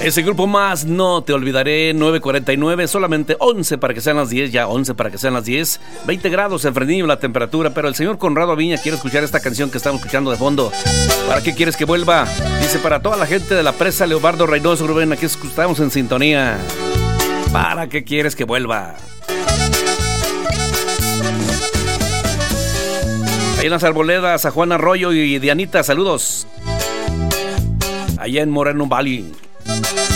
Ese grupo Más, No Te Olvidaré, 9:49, solamente 11 para que sean las 10, ya 11 para que sean las 10, 20 grados en Fresnillo la temperatura, pero el señor Conrado Aviña quiere escuchar esta canción que estamos escuchando de fondo. ¿Para qué quieres que vuelva? Dice, para toda la gente de la presa Leobardo Reynoso, Rubén, aquí estamos en sintonía. ¿Para qué quieres que vuelva? Ahí en las Arboledas, a Juan Arroyo y Dianita, saludos. Allá en Moreno Valley.